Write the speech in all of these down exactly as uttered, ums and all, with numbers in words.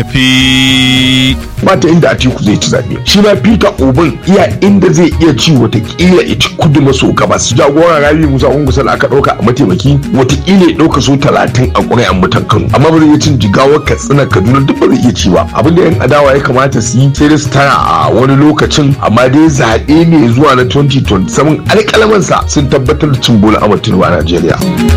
tafi. Mata inda Atiku zai ci zaɓe. Shi ma Peter Obin iya inda zai iya ci watakila ya ci kudu maso gabas. Jagoran Rabi Musa Ungusal aka ɗauka a mataimaki watakila ya ɗauka so talatin a ƙuri'an mutan Kano. Amma ba zai iya cin Jigawa, Katsina, Kaduna duk ba zai iya ci ba. Abin da yan adawa ya kamata su yi sai da su tara a wani lokacin, amma dai zaɓe ne zuwa na twenty twenty-seven alƙalamansa sun tabbatar da cin Bola Ahmed Tinubu a Najeriya.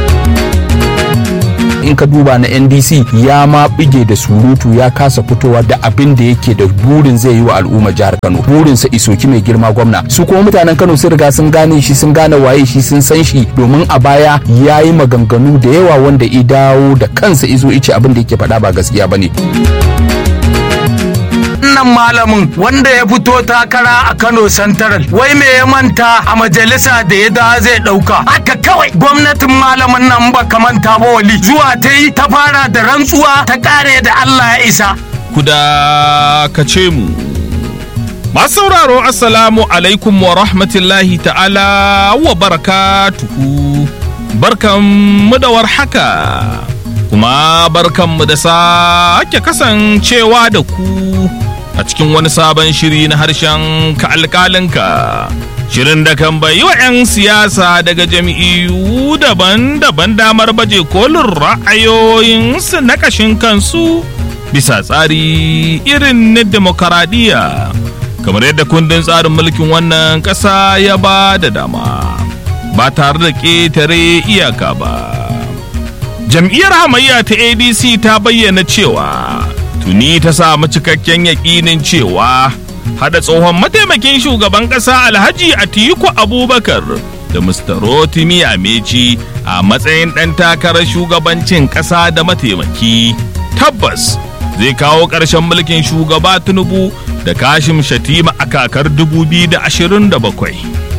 In ka duba na N D C ya ma bige da surutu, ya kasa fitowa da abin da yake da burin zai yi wa al'ummar jihar Kano. Burinsa isoki mai girma gwamna. Su kuma mutanen Kano sun riga sun gane shi, sun gane waye shi, sun san shi, domin a baya ya yi maganganu da yawa wanda i dawo da kansa izo ice abin da yake faɗa ba gaskiya bane. Wannan malamin wanda ya fito takara a Kano Central wai me ya manta a majalisa da ya da zai dauka haka kawai. Gwamnatin malamin nan ba ka manta ba wali, zuwa ta yi ta fara da rantsuwa ta kare da Allah ya isa. Kuda ka ce mu. Masu sauraro assalamu alaikum wa rahmatullahi ta'ala wa barakatuhu. Barkanmu da warhaka. Kuma barkanmu da sake kasancewa da ku a cikin wani sabon shiri na harshen ka alƙalinka, shirin da kan bayi wa 'yan siyasa daga jami'u daban-daban damar baje kolin ra'ayoyinsu na ƙashin kansu bisa tsari irin na demokaradiyya, kamar yadda kundin tsarin mulkin wannan ƙasa ya ba da dama ba tare da ƙetare iyaka ba. Jam'iyyar hamayya ta A D C ta bayyana cewa tuni ta samu cikakken yaƙinin cewa hada tsohon mataimakin shugaban ƙasa Alhaji Atiku Abubakar da Mister Rotimi Amechi a matsayin ɗan takarar shugabancin ƙasa da mataimaki tabbas zai kawo ƙarshen mulkin shugaba Tinubu da Kashim Shatima a kakar dubu biyu da ashirin da bakwai.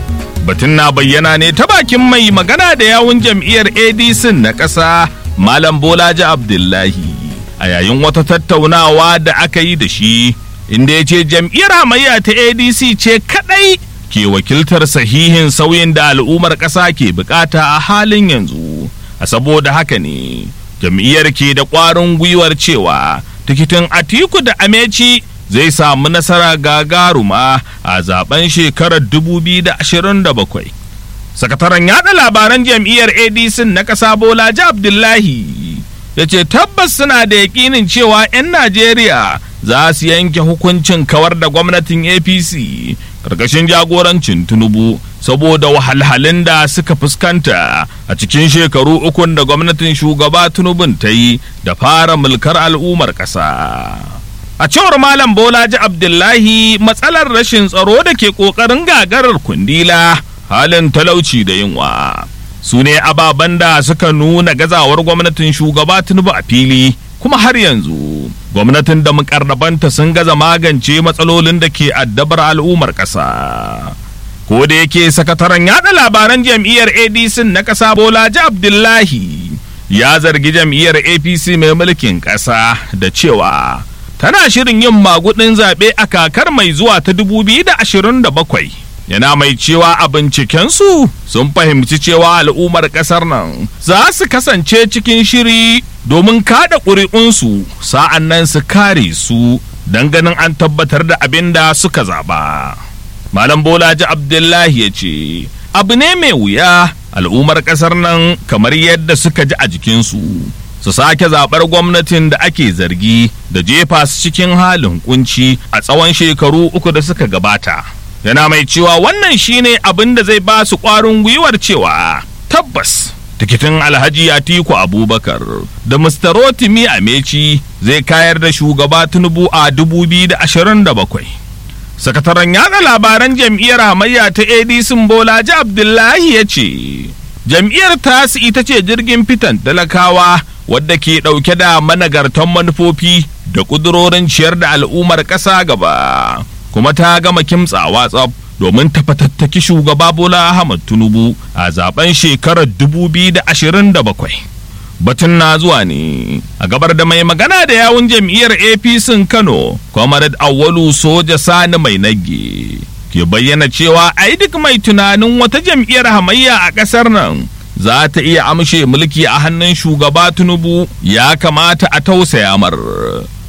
Batun na bayyana ne ta bakin mai magana da yawun jam'iyyar A D C na ƙasa Malam Bolaji Abdullahi a yayin wata tattaunawa da aka yi da shi, inda ya ce jam'iyyar hamayya ta A D C ce kadai ke wakiltar sahihin sauyin da al'ummar ƙasa ke bukata a halin yanzu. A saboda haka ne jam'iyyar ke da ƙwarin gwiwar cewa tikitin Atiku da Amechi zai samu nasara gagaruma a zaben shekarar dubu biyu da ashirin da bakwai. Sakataren yaɗa labaran jam'iyyar A D C na ƙasa Bolaji Abdullahi ya ce tabbas suna da yaƙinin cewa 'yan Najeriya za su yanke hukuncin kawar da gwamnatin A P C ƙarƙashin jagorancin Tinubu saboda wahalhalun da suka fuskanta a cikin shekaru ukun da gwamnatin shugaba Tinubun ta yi da fara mulkar al'ummar ƙasa. A cewar Malam Bolaji Abdullahi, matsalar rashin tsaro da ke ƙoƙarin gagarar kundila, halin talauci da yunwa su ne ababen da suka nuna gazawar gwamnatin shugaba Tinubu a fili, kuma har yanzu gwamnatin da mukarrabanta sun gaza magance matsalolin da ke addabar al'ummar ƙasa. Ko da yake sakataren yaɗa labaran jam'iyyar A D C na ƙasa Bolaji Abdullahi ya zargi jam'iyyar A P C mai mulkin ƙasa da cewa tana shirin yin magudin zaɓe a kakar mai zuwa ta dubu biyu da ashirin da bakwai. Yana mai cewa a bincikensu sun fahimci cewa al'ummar ƙasar nan za su kasance cikin shiri domin kada ƙuri'unsu sa'an nan su kare su don ganin an tabbatar da abin da suka zaɓa. Malam Bolaji Abdullahi ya ce abu ne mai wuya al'ummar ƙasar nan kamar yadda suka ji a jikinsu su sake zaɓar gwamnatin da ake zargi da jefa su cikin halin kunci a tsawon shekaru uku da suka gabata. Yana mai cewa wannan shine abin da zai ba su ƙwarin gwiwar cewa tabbas tikitin Alhaji Atiku Abubakar da Mister Rotimi Amechi zai kayar da shugaba Tinubu a dubu biyu da ashirin da bakwai. Sakataren yaɗa labaran jam'iyyar hamayya ta A D C Bolaji Abdullahi ya ce jam'iyyar tasu ita ce jirgin fitan talakawa wadda ke ɗauke da managartan manufofi da ƙudurorin ciyar da al'ummar ƙasa gaba, kuma ta gama kimtsawa tsaf domin ta fatattaki shugaba Bola Ahmed Tinubu a zaben shekarar dubu biyu da ashirin da bakwai. Batun na zuwa ne a gabar da mai magana da yawun jam'iyyar A P C Kano, Comrade Awwalu Soja Sani Mai Nage, ke bayyana cewa ai duk mai tunanin wata jam'iyyar hamayya a ƙasar nan za ta iya amshe mulki a hannun shugaba Tinubu ya kamata a tausaya mar,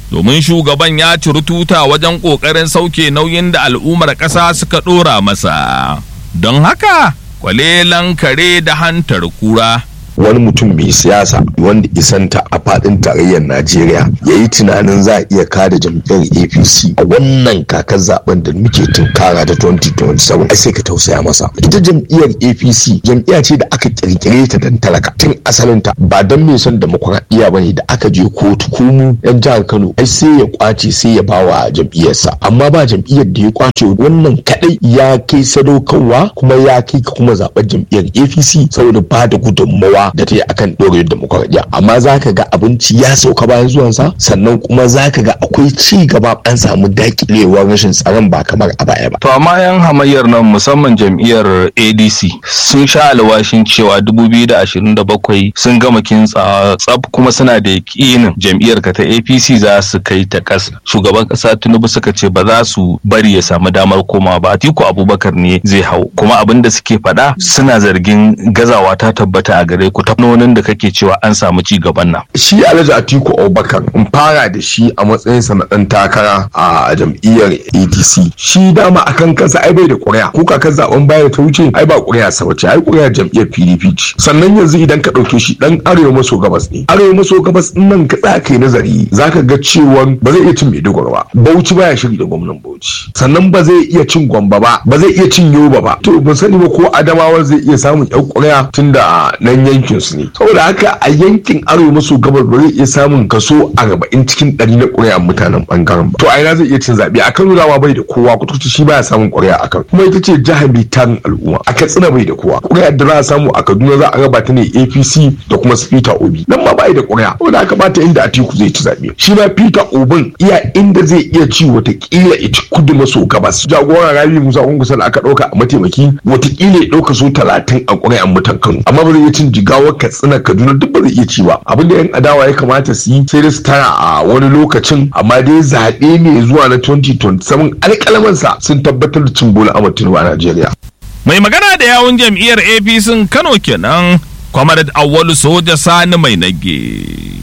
domin shugaban ya ciri tuta wajen ƙoƙarin sauke nauyin da al'ummar ƙasa suka ɗora masa. Don haka, kwalelan kare da hantar kura. wani mutum mai siyasa wanda isanta a fadin tarayyar Najeriya ya yi tunanin za a iya kada jam'iyyar A P C a wannan kakar zaben da muke tunkara ta twenty twenty-seven ai sai ka tausaya masa. Ita jam'iyyar A P C jam'iyya ce da aka kirkire ta dan talaka tun asalinta ba dan mai son demokradiyya bane da aka je kotu ko mu yan jihar Kano ai sai ya kwace sai ya bawa jam'iyyarsa amma ba jam'iyyar da ya kwace wannan kadai ya kai sadaukarwa kuma ya kai kuma zaben jam'iyyar A P C saboda ba da gudunmawa da ta yi akan ɗorewar demokradiyya amma za ka ga abinci ya sauka bayan zuwansa sannan kuma za ka ga akwai ci gaba an samu dakilewar rashin tsaron ba kamar a baya ba. To amma yan hamayyar nan musamman jam'iyyar A D C sun sha alwashin cewa dubu biyu da ashirin da bakwai sun gama kintsa tsab kuma suna da yakinin jam'iyyar ka ta A P C za su kai ta ƙasa. Shugaban ƙasa Tinubu suka ce ba za su bari ya samu damar komawa ba. Atiku Abubakar ne zai hau kuma abin da suke faɗa suna zargin gazawa ta tabbata a gare ku tafnonin da kake cewa an samu ci gaban nan. Shi Alhaji Atiku Abubakar in fara da shi a matsayin sa na dan takara a jam'iyyar A D C. Shi dama akan kansa ai bai da ƙuri'a. Ko kakan zaben baya ta wuce ai ba ƙuri'a sa wace ai ƙuri'a jam'iyyar P D P ce. Sannan yanzu idan ka ɗauke shi dan arewa maso gabas ne. Arewa maso gabas din nan ka tsaya kai nazari zaka ga cewa ba zai iya cin Maiduguri ba. Bauchi baya shiri da gwamnan Bauchi. Sannan ba zai iya cin Gombe ba, ba zai iya cin Yobe ba. To ban sani ba ko Adamawa zai iya samun ƴan ƙuri'a tunda nan yankin su ne. Saboda haka a yankin arewa maso gabas ba zai iya samun kaso arba'in cikin ɗari na ƙuri'an mutanen bangaren ba. To a ina zai iya cin zaɓe a Kano dama bai da kowa kutuci shi baya samun ƙuri'a a Kano. Kuma ita ce jihar mai tarin al'umma. A Katsina bai da kowa. Ƙuri'ar da za a samu a Kaduna za a raba ta ne A P C da kuma su Peter Obi. Nan ma bai da ƙuri'a. Saboda haka bata inda Atiku zai ci zaɓe. Shi ma Peter Obin iya inda zai iya ci watakila ya ci kudu maso gabas. Jagoran Rabi Musa Kwankwaso da aka ɗauka a mataimaki watakila ya ɗauka so talatin a ƙuri'an mutan Kano. Amma ba zai iya cin Jigawa Katsina Kaduna duk ba zai iya ci ba. Abin da yan adawa ya kamata su yi sai da su tara a wani lokacin amma dai zaɓe ne zuwa na twenty twenty-seven alƙalamansa sun tabbatar da cin Bola Ahmed Tinubu a Najeriya. Mai magana da yawun jam'iyyar A P C Kano kenan Comrade Awwalu Soja Sani Mai Nage.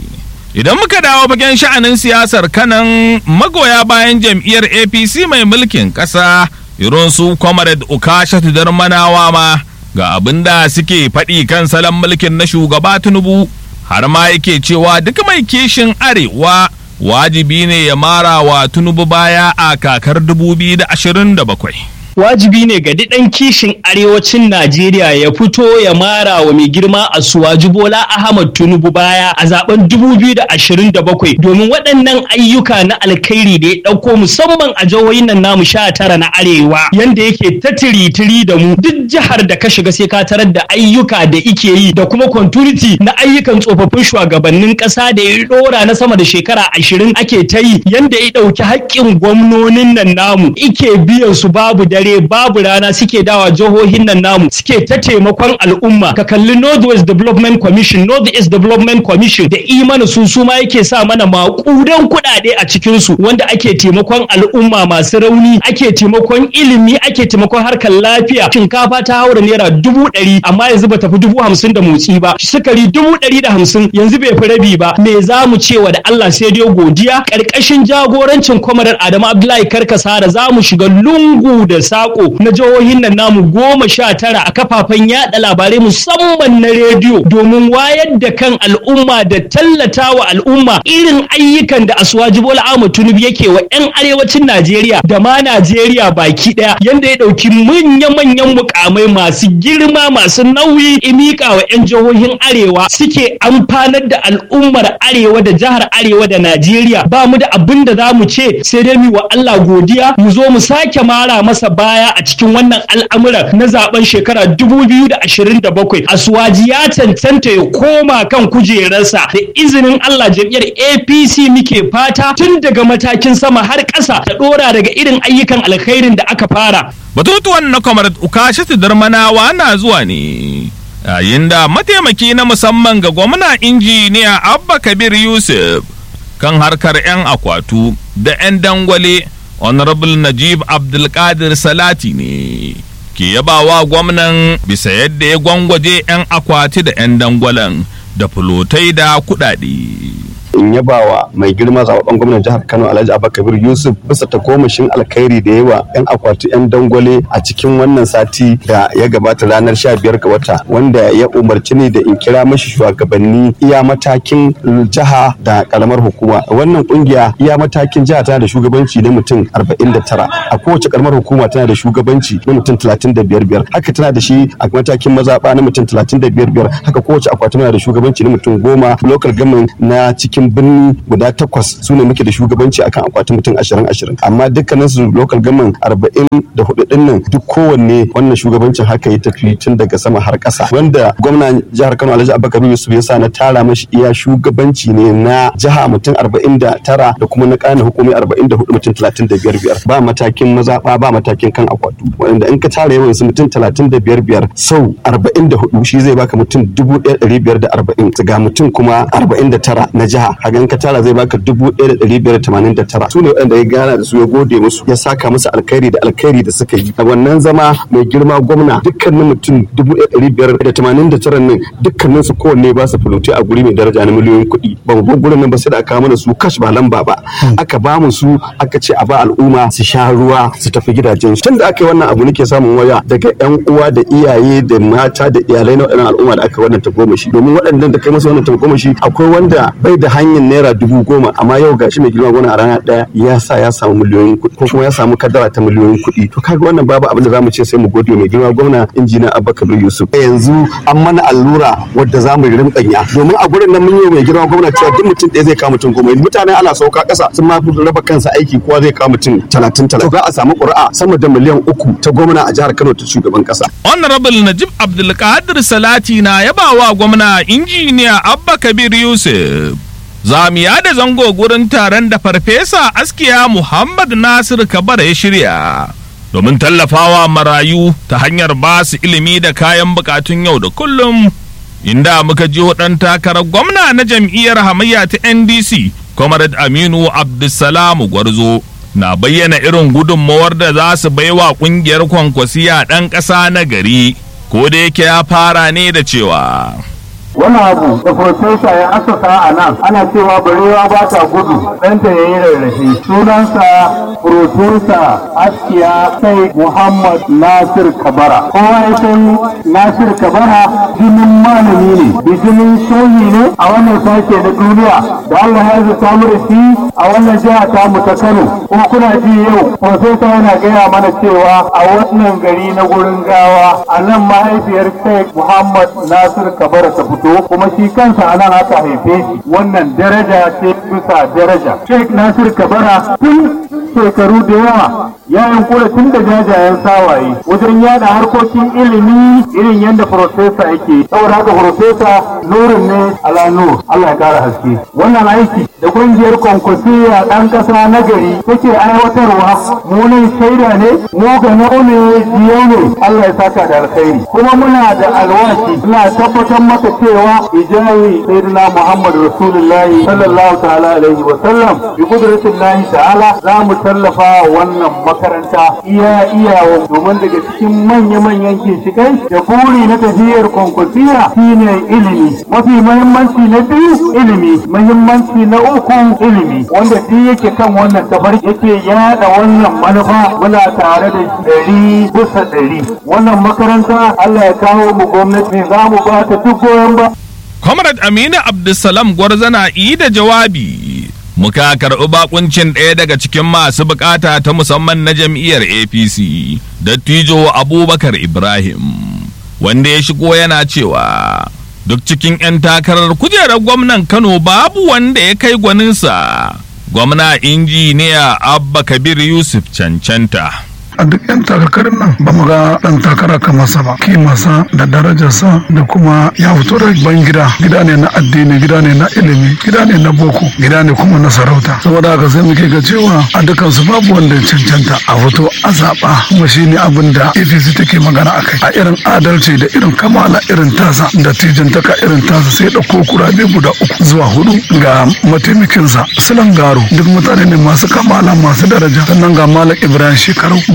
Idan muka dawo fagen sha'anin siyasar kanan magoya bayan jam'iyyar A P C mai mulkin ƙasa irin su Comrade Ukashatu Darmanawa ma ga abin da suke faɗi kan salon mulkin na shugaba Tinubu har ma yake cewa duk mai kishin arewa wajibi ne ya mara wa Tinubu baya a kakar dubu biyu da ashirin da bakwai. Wajibi ne ga ɗan kishin arewacin Najeriya ya fito ya mara wa mai girma Asuwaju Bola Ahmad Tinubu baya a zaben dubu biyu da ashirin da bakwai domin waɗannan ayyuka na alkhairi da ya ɗauko musamman a jihohin nan namu sha tara na arewa yanda yake ta tiri-tiri da mu duk jihar da ka shiga sai ka tarar da ayyuka da ike yi da kuma continuity na ayyukan tsofaffin shugabannin ƙasa da ya ɗora na sama da shekara ashirin ake ta yi yanda ya ɗauki haƙƙin gwamnonin nan namu ike biyan su babu dare babu rana suke dawa jihohin nan namu suke ta taimakon al'umma ka kalli Northwest Development Commission Northeast Development Commission da imani su su ma yake sa mana maƙudan kuɗaɗe a cikin su wanda ake taimakon al'umma masu rauni ake taimakon ilimi ake taimakon harkar lafiya shinkafa ta haura naira dubu ɗari amma yanzu ba tafi dubu hamsin da motsi ba sukari dubu ɗari da hamsin yanzu bai fi rabi ba me za mu cewa da Allah sai dai godiya ƙarƙashin jagorancin Kwamarar Adamu Abdullahi Karkasara za mu shiga lungu da sako na jihohin nan namu goma sha tara a kafafen yada labarai musamman na rediyo domin wayar da kan al'umma da tallata wa al'umma irin ayyukan da Asuwaji Bola Ahmed Tinubu yake wa 'yan arewacin Najeriya da ma Najeriya baki daya yanda ya dauki manya-manyan mukamai masu girma masu nauyi imika wa 'yan jihohin arewa suke amfanar da al'ummar arewa da jihar arewa da Najeriya ba mu da abin da za mu ce sai dai mu wa Allah godiya mu zo mu sake mara masa baya a cikin wannan al'amuran na zaben shekara dubu biyu da ashirin da bakwai Asuwaji ya cancanta ya koma kan kujerarsa da izinin Allah jam'iyyar A P C muke fata tun daga matakin sama har ƙasa ta ɗora daga irin ayyukan alkhairin da aka fara. Batutuwan na Comrade Ukashatu Darmanawa na zuwa ne yayin da mataimaki na musamman ga gwamna injiniya Abba Kabir Yusuf kan harkar 'yan akwatu da 'yan dangwale Honorable Najib Abdulkadir Salati ne ke yabawa gwamnan bisa yadda ya gwangwaje 'yan akwati da 'yan dangwalen da fulotai da kuɗaɗe. in yaba wa mai girma zaɓen gwamnan jihar Kano Alhaji Abba Kabir Yusuf bisa tagomashin alkhairi da yawa yan akwati yan dangwale a cikin wannan sati da ya gabata ranar sha biyar ga wata, wanda ya umarci ni da in kira mashi shugabanni iya matakin jiha da karamar hukuma. Wannan kungiya iya matakin jiha tana da shugabanci na mutum arba'in da tara, a kowace karamar hukuma tana da shugabanci na mutum talatin da biyar biyar, haka tana da shi a matakin mazaɓa na mutum talatin da biyar biyar, haka kowace akwati tana da shugabanci na mutum goma. Local government na cikin birni guda takwas su ne muke da shugabanci akan akwati mutum ashirin ashirin, amma dukkanin su local government arba'in da hudu din nan duk kowanne wannan shugabancin haka ya tafi tun daga sama har ƙasa, wanda gwamnan jihar Kano Alhaji Abba Kabir Yusuf ya sa na tara mashi iya shugabanci ne na jiha mutum arba'in da tara da kuma na ƙananan hukumomi arba'in da hudu mutum talatin da biyar biyar, ba matakin mazaɓa ba matakin kan akwatu, wanda in ka tara yawan su mutum talatin da biyar biyar sau arba'in da hudu shi zai baka mutum dubu ɗaya ɗari biyar da arba'in, ga mutum kuma arba'in da tara na jiha, kaga in ka tara zai baka dubu ɗaya da ɗari biyar da tamanin da tara. Su ne waɗanda ya gana da su ya gode musu ya saka musu alkhairi da alkhairi da suka yi a wannan zama mai girma gwamna. Dukkanin mutum dubu ɗaya ɗari biyar da tamanin da tara nan dukkanin su kowanne ba su fulote a guri mai daraja na miliyoyin kuɗi, ba mu bar gurin nan ba sai da aka mana su kash ba lamba ba, aka ba mu su aka ce a ba al'umma su sha ruwa su tafi gidajen su. Tun da aka yi wannan abu nake samun waya daga yan uwa da iyaye da mata da iyalai na waɗannan al'umma da aka wannan tagomashi, domin waɗannan da kai masa wannan tagomashi akwai wanda bai da hanyar naira dubu goma amma yau gashi mai girma gwamna a rana ɗaya ya sa ya samu miliyoyin kuɗi ko kuma ya samu kadara ta miliyoyin kuɗi. To kaga wannan babu abin da zamu ce sai mu gode mai girma gwamna injiniya Abba Kabir Yusuf. Yanzu an mana allura wadda zamu rimƙanya, domin a gurin nan mun yi mai girma gwamna cewa duk mutum ɗaya zai kawo mutum goma, mutane ana sauka ƙasa sun ma raba kansa aiki kowa zai kawo mutum talatin talatin. To za a samu ƙuri'a sama da miliyan uku ta gwamna a jihar Kano ta shugaban ƙasa. Honorable Najib Abdulkadir Salati na yabawa gwamna injiniya Abba Kabir Yusuf. Zamiya da zango gurin taron da farfesa Askiya Muhammad Nasir Kabara ya shirya domin tallafawa marayu ta hanyar ba su ilimi da kayan bukatun yau da kullum, inda muka ji ɗan takarar gwamna na jam'iyyar hamayya ta N D C Comrade Aminu Abdulsalam Gwarzo na bayyana irin gudunmawar da za su baiwa kungiyar Kwankwasiya ɗan ƙasa na gari, ko da yake ya fara ne da cewa wani abu da profesa ya asasa a nan ana cewa barewa ba ta gudu ɗanta ya yi rarrafe. Sunansa profesa Askiya sai Muhammad Nasir Kabara. Kowa ya san Nasir Kabara jinin malami ne, bijinin shoyi ne a wannan sashe na duniya da Allah ya zata mu da shi a wannan jiha ta mu ta Kano. Kuma kuna ji yau profesa yana gaya mana cewa a wannan gari na gurin gawa a nan mahaifiyar sai Muhammad Nasir Kabara ta fito. Kuma shi kansa anan aka haife shi, wannan daraja ce bisa daraja. Sheikh Nasir Kabara tun shekaru da yawa ya yankura tun da jajayen sawaye wajen yada harkokin ilimi irin yadda profesa yake. Saboda haka profesa nurin ne ala nur, Allah ya kara haske. Wannan aiki da kungiyar Kwankwasiya ɗan ƙasa na gari take aiwatarwa mu ne shaida ne, mu ga ne jiyo ne. Allah ya saka da alkhairi. Kuma muna da alwashi, ina tabbatar maka cewa ijayi sayyidina Muhammad Rasulullahi sallallahu ta'ala alaihi wa sallam bi qudratillahi ta'ala za mu tallafa wannan makaranta iya iyawa, domin daga cikin manya-manyan ginshikai da buri na tafiyar Kwankwasiya shine ilimi. Mafi muhimmanci na biyu ilimi, muhimmanci na uku ilimi, wanda duk yake kan wannan tabar yake yada wannan manufa muna tare da ɗari bisa ɗari. Wannan makaranta Allah ya kawo mu gwamnati za mu ba ta duk goyon ba. Comrade Aminu Abdulsalam Gwarzana yi da jawabi. Muka karɓi bakuncin ɗaya daga cikin masu bukata ta musamman na jam'iyyar A P C, Dattijo Abubakar Ibrahim, wanda ya shigo yana cewa duk cikin 'yan takarar kujerar gwamnan Kano babu wanda ya kai gwaninsa, gwamna injiniya Abba Kabir Yusuf cancanta. a duk yan takakarin nan ba mu ga dan takara kamar sa ba, kimarsa da darajarsa da kuma ya fito da ban gida gida ne na addini, gida ne na ilimi, gida ne na boko, gida ne kuma na sarauta. Saboda haka sai muke ga cewa a dukkan su babu wanda ya cancanta a fito a zaɓa, kuma shine abin da A P C take magana akai. A irin adalci da irin kamala irin tasa da tijantaka irin tasa sai ɗauko kurabe guda uku zuwa hudu ga mataimakinsa Sulan Garo, duk mutane ne masu kamala masu daraja. Sannan ga Malam Ibrahim Shekaru, duk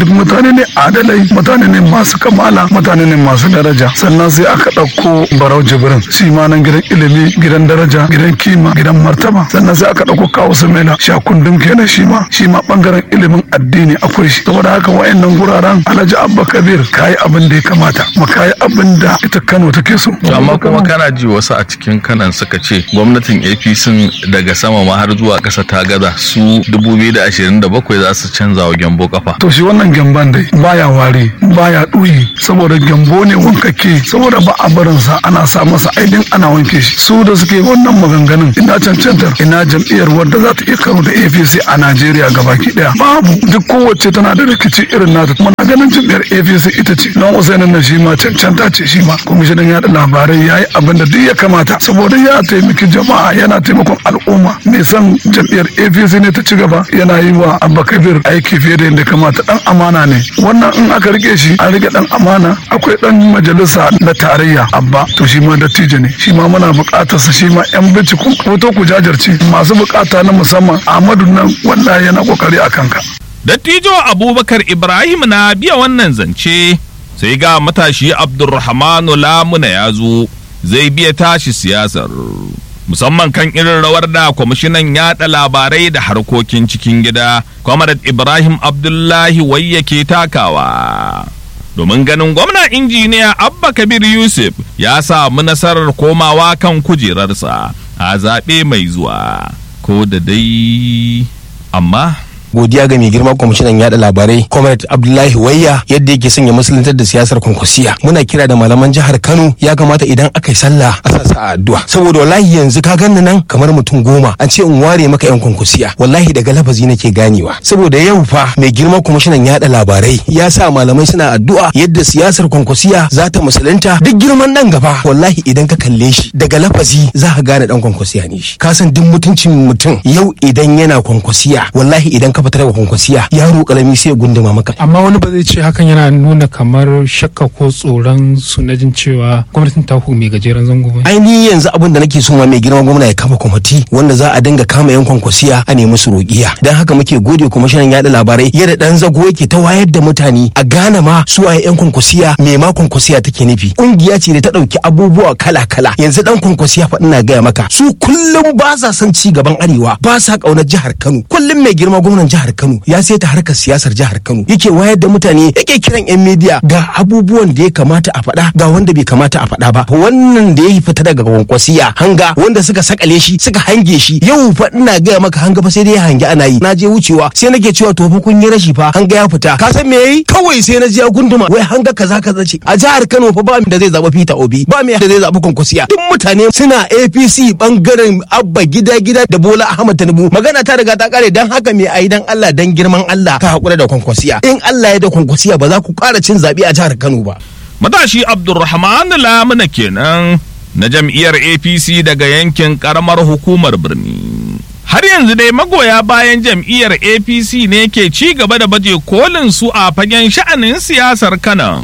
mutane ne adalai, mutane ne masu kamala, mutane ne masu daraja. Sannan sai aka ɗauko Barau Jibrin, shi ma nan gidan ilimi, gidan daraja, gidan kima, gidan martaba. Sannan sai aka ɗauko Kawu Sumaila, shakundum kenan shi ma, shi ma bangaren ilimin addini akwai shi. Saboda haka wayannan guraren Alhaji Abba Kabir kayi abin da ya kamata, ma kayi abin da ita Kano take so. Amma kuma kana ji wasu a cikin kanan suka ce gwamnatin A P C daga sama ma har zuwa ƙasa ta gaza, su dubu biyu da ashirin da bakwai za su canza wa gyambo kafa. To shi wannan gyamban dai baya ware, baya ɗuyi, saboda gyambo ne wankake, saboda ba a barinsa ana sa masa aidin ana wanke shi. Su da suke wannan maganganun ina cancantar ina jam'iyyar wadda za ta iya karo da A P C a Najeriya gabaki daya. Babu, duk kowace tana da rikici irin nata. Muna ganin jam'iyyar A P C ita ce. Don Usainin nan shi ma cancanta ce shi ma. Kwamishinan yaɗa labarai ya yi abin da duk ya kamata, saboda ya taimaki jama'a, yana taimakon al'umma. Mai son jam'iyyar A P C ne ta ci gaba, yana yi wa Abba Kabir aiki fiye da yadda kamata. Dan amana ne. Wannan in aka rike shi an rike dan amana. Akwai dan majalisa na tarayya Abba, to shi ma dattijo ne. Shi ma muna buƙatar sa, shi ma yan binciko hoto ku jajirce masu buƙata na musamman. Ahmadu nan wallahi yana kokari a kanka. Dattijo Abubakar Ibrahim na biya wannan zance, sai ga matashi Abdulrahmanu Lamuna ya zo zai biya tashi siyasar, musamman kan irin rawar da kwamishinan yaɗa labarai da harkokin cikin gida Comrade Ibrahim Abdullahi wai yake takawa. Domin ganin gwamna injiniya Abba Kabir Yusuf ya samu nasarar komawa kan kujerarsa a zaɓe mai zuwa, ko da dai amma godiya ga mai girma kwamishinan yada labarai Comrade Abdullahi Wayya yadda yake sanya musuluntar da siyasar kwankwasiya. Muna kira da malaman jihar Kano, ya kamata idan aka yi sallah a sa sa addu'a, saboda wallahi yanzu ka ganni nan kamar mutum goma an ce in ware maka yan kwankwasiya, wallahi daga lafazi nake ganewa, saboda yau fa mai girma kwamishinan yada labarai ya sa malamai suna addu'a yadda siyasar kwankwasiya za ta musulunta. Duk girman nan gaba wallahi idan ka kalle shi daga lafazi za ka gane dan kwankwasiya ne shi. Ka san duk mutuncin mutum yau idan yana kwankwasiya, wallahi idan ka fitar da kwankwasiya yaro karami sai ya gunduma maka. Amma wani ba zai ce hakan yana nuna kamar shakka ko tsoron su na jin cewa gwamnatin ta mai gajeren zango ba. Ai ni yanzu abin da nake so ma mai girma gwamna ya kafa kwamiti wanda za a dinga kama yan kwankwasiya a nemi su roƙiya. Dan haka muke gode kwamishinan yaɗa labarai yadda dan zago yake ta wayar da mutane a gane ma su waye yan kwankwasiya, me ma kwankwasiya take nufi. Kungiya ce da ta dauki abubuwa kala kala. Yanzu dan kwankwasiya fa ina gaya maka su kullum ba sa son ci gaban arewa, ba sa kaunar jihar Kano. Kullum mai girma gwamnan jihar Kano ya sai ta harkar siyasar jihar Kano, yake wayar da mutane, yake kiran yan media ga abubuwan da ya kamata a faɗa ga wanda bai kamata a faɗa ba. Wannan da ya fita daga kwankwasiya hanga wanda suka sakale shi suka hange shi, yau fa ina gaya maka hanga fa sai dai ya hange ana yi. Na je wucewa sai nake cewa to fa kun yi rashi fa, hanga ya fita. Ka san me yayi? Kawai sai na je gunduma wai hanga kaza kaza ce. A jihar Kano fa ba da zai zaba Peter Obi, ba mai da zai zaba kwankwasiya. Duk mutane suna A P C bangaren Abba gida gida da Bola Ahmad Tinubu. Magana ta riga ta kare, dan haka me ai dan Allah dan girman Allah ka hakura da kwankwasiya. In Allah ya da kwankwasiya ba za ku ƙara cin zaɓe a jihar Kano ba. Matashi Abdulrahman Lamuna kenan na jam'iyyar A P C daga yankin karamar hukumar birni. Har yanzu dai magoya bayan jam'iyyar A P C ne ke ci gaba da baje kolin su a fagen sha'anin siyasar Kano,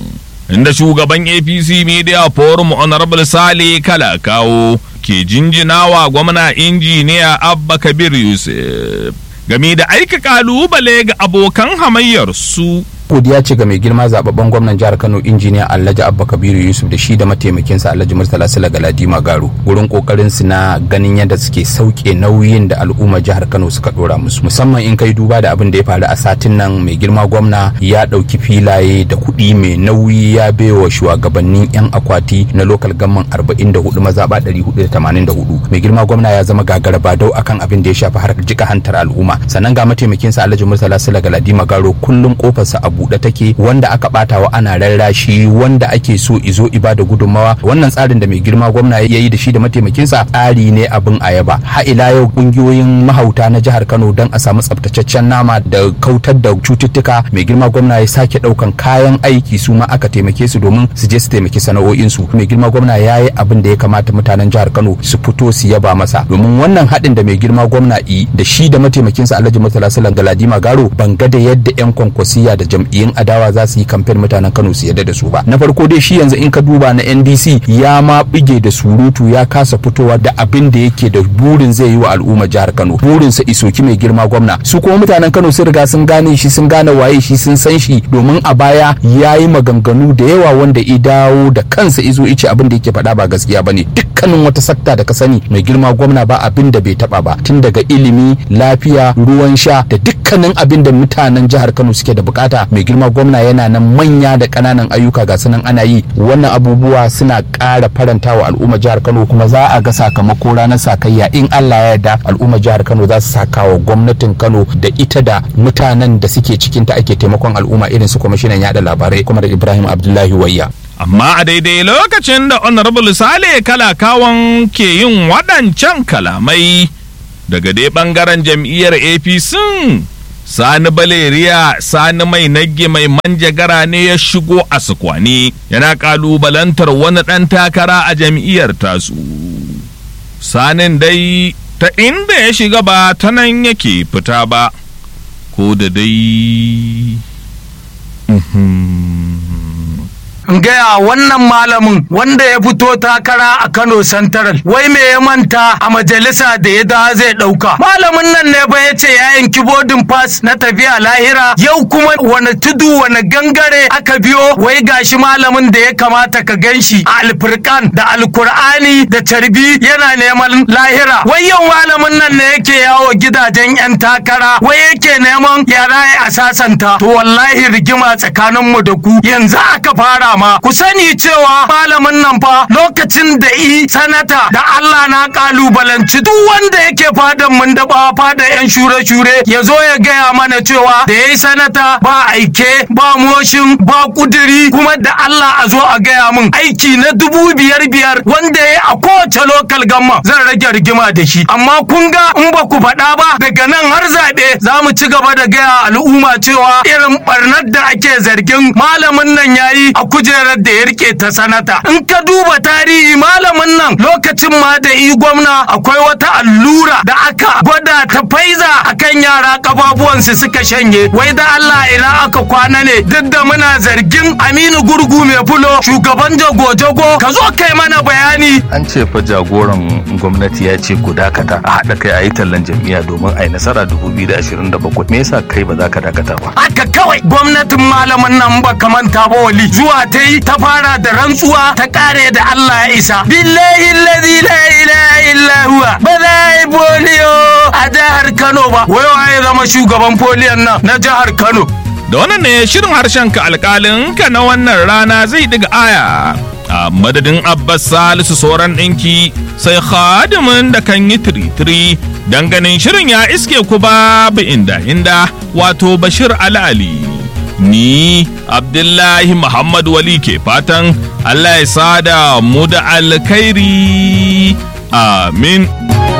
inda shugaban A P C Media Forum Honorable Sale Kalakawo ke jinjinawa gwamna injiniya Abba Kabir Yusuf game da aika kalubale ga abokan hamayyar su. godiya ce ga mai girma zababben gwamnan jihar Kano injiniya Alhaji Abba Kabiru Yusuf da shi da mataimakin sa Alhaji Murtala Sula Galadima Garo gurin kokarin su na ganin yadda suke sauke nauyin da al'umma jihar Kano suka dora musu, musamman in kai duba da abin da ya faru a satin nan. Mai girma gwamna ya dauki filaye da kuɗi mai nauyi ya baiwa shugabannin yan akwati na local government arba'in da hudu mazaba ɗari hudu da tamanin da hudu. Mai girma gwamna ya zama gagara badau akan abin da ya shafi harkar jika hantar al'umma. Sannan ga mataimakin sa Alhaji Murtala Sula Galadima Garo kullum kofarsa a buɗe take, wanda aka batawa ana rarrashi, wanda ake so izo ibada gudunmawa. Wannan tsarin da mai girma gwamna ya yi da shi da mataimakinsa tsari ne abin ayaba. Ha ila yau kungiyoyin mahauta na jihar Kano dan a samu tsaftataccen nama da kautar da cututtuka, mai girma gwamna ya sake daukan kayan aiki su ma aka taimake su domin su je su taimaki sana'o'in su. Mai girma gwamna ya yi abin da ya kamata mutanen jihar Kano su fito su yaba masa, domin wannan haɗin da mai girma gwamna yi da shi da mataimakinsa Alhaji Murtala Sula Galadima Garo ban ga da yadda yan kwankwasiya da jam'iyyar jam'iyyun adawa za su yi kamfen mutanen Kano su yadda da su ba. Na farko dai shi yanzu in ka duba na N D C ya ma bige da surutu ya kasa fitowa da abin da yake da burin zai yi wa al'ummar jihar Kano. Burinsa isoki mai girma gwamna. Su kuma mutanen Kano sun riga sun gane shi, sun gane waye shi, sun san shi, domin a baya ya yi maganganu da yawa wanda i dawo da kansa izo ice abin da yake faɗa ba gaskiya bane. Dukkanin wata sakta da ka sani mai girma gwamna ba abin da bai taba ba, tun daga ilimi, lafiya, ruwan sha da dukkanin abin da mutanen jihar Kano suke da bukata. Mai girma gwamna yana nan manya da ƙananan ayyuka ga sunan ana yi. Wannan abubuwa suna ƙara faranta wa al'ummar jihar Kano, kuma za a ga sakamako ranar sakayya in Allah ya yarda. Al'ummar jihar Kano za su saka wa gwamnatin Kano da ita da mutanen da suke cikin ta ake taimakon al'umma irin su kwamishinan yada labarai kuma da Ibrahim Abdullahi Wayya. Amma a daidai lokacin da Honorable Sale Kalakawan ke yin waɗancan kalamai daga dai ɓangaren jam'iyyar A P C, Sani Baleriya Sani Mai Nagge Mai Manjagara ne ya shigo a sukwane yana ƙalubalantar wani ɗan takara a jam'iyyar tasu. Sanin dai ta inda ya shiga ba ta nan yake fita ba, ko da dai gaya wannan malamin wanda ya fito takara a Kano Central wai me ya manta a majalisa da ya da zai dauka. Malamin nan ne ba ya ce ya yanki boarding pass na tafiya lahira, yau kuma wani tudu wani gangare aka biyo wai gashi malamin da ya kamata ka ganshi a alfurkan da alkur'ani da tarbi yana neman lahira. Wai yau malamin nan ne yake yawo gidajen yan takara wai yake neman yara ya asasanta. To wallahi rigima tsakaninmu da ku yanzu aka fara ma. Ku sani cewa malamin nan fa lokacin da i sanata da Allah na kalubalanci duk wanda yake fadan mun da ba fada yan shure-shure ya zo ya gaya mana cewa da yayi sanata ba aike ba moshin ba kuduri, kuma da Allah a zo a gaya min aiki na dubu biyar biyar wanda ya a kowace lokal gamma zan rage rigima da shi. Amma kun ga in ba ku faɗa ba daga nan har zaɓe za mu ci gaba da gaya al'umma cewa irin barnar da ake zargin malamin nan yayi a kujerar da ya rike ta sanata. In ka duba tarihi malamin nan lokacin ma da i gwamna akwai wata allura da aka gwada ta faiza akan yara kafafuwansu suka shanye. Wai da Allah ina aka kwana ne duk da muna zargin Aminu Gurgu mai fulo shugaban jago-jago ka zo kai mana bayani. An ce fa jagoran gwamnati ya ce ku dakata a haɗa kai a yi tallan jam'iyya domin a yi nasara dubu biyu da ashirin da bakwai. Me yasa kai ba za ka dakata ba? Haka kawai gwamnatin malamin nan ba kamanta ba wali zuwa ta yi ta fara da rantsuwa ta kare da Allah ya isa. Billahi allazi la ilaha illa huwa ba za yi polio a jihar Kano ba. Wai waye zama shugaban poliyon nan na jihar Kano? Da wannan ne shirin harshen ka alƙalin ka na wannan rana zai diga aya. A madadin Abbas Salisu sauran ɗinki sai khadimin da kan yi tiri-tiri dan ganin shirin ya iske ku babu inda inda wato Bashir Ali. Ni Abdullahi Muhammad Wali ke fatan Allah ya sada mu da alkhairi. Amin.